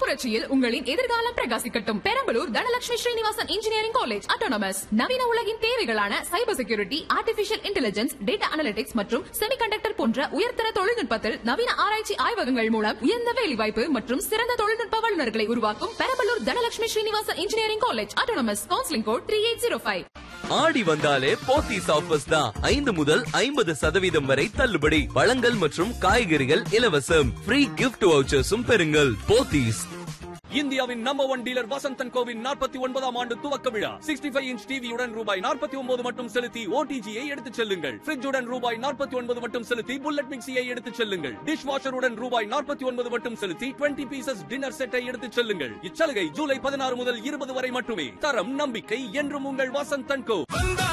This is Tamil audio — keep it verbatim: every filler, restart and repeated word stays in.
புரட்சியில் உங்களின் எதிர்காலம் பிரகாசிக்கட்டும். Perambalur Dhanalakshmi Srinivasan engineering college autonomous நவீன உலகின் தேவைகளான cyber security, artificial intelligence, data analytics மற்றும் செமிகண்டக்டர் போன்ற உயர்தர தொழில்நுட்பத்தில் நவீன ஆராய்ச்சி ஆய்வகங்கள் மூலம் உயர்ந்த வேலைவாய்ப்பு மற்றும் சிறந்த தொழில்நுட்ப வல்லுநர்களை உருவாக்கும் Perambalur Dhanalakshmi Srinivasan engineering college autonomous. Counselling code three eight zero five. ஆடி வந்தாலே போத்தீஸ் ஆஃபர்ஸ் தான். ஐந்து முதல் ஐம்பது சதவீதம் வரை தள்ளுபடி. பழங்கள் மற்றும் காய்கறிகள் இலவசம். ஃப்ரீ கிஃப்ட் வவுச்சர்ஸும் பெறுங்கள். போத்தீஸ். இந்தியாவின் number one dealer Vasanthan CoWIN நாற்பத்தி ஒன்பதாம் ஆண்டு துவக்க விழா. சிக்ஸ்டி ஃபைவ் இன்ச் டிவியுடன் ரூபாய் நாற்பத்தி ஒன்பது மட்டும் செலுத்தி ஓடிஜியை எடுத்துச் செல்லுங்கள். ஃபிரிட்ஜுடன் ரூபாய் நாற்பத்தி ஒன்பது மட்டும் செலுத்தி புல்லட் மிக்சியை எடுத்துச் செல்லுங்கள். டிஷ் வாஷருடன் ரூபாய் நாற்பத்தி ஒன்பது மட்டும் செலுத்தி டுவெண்ட்டி பீசஸ் டின்னர் செட்டை எடுத்துச் செல்லுங்கள். இச்சலுகை ஜூலை பதினாறு முதல் இருபது வரை மட்டுமே. தரம் நம்பிக்கை என்றும் உங்கள் வசந்தன் கோ.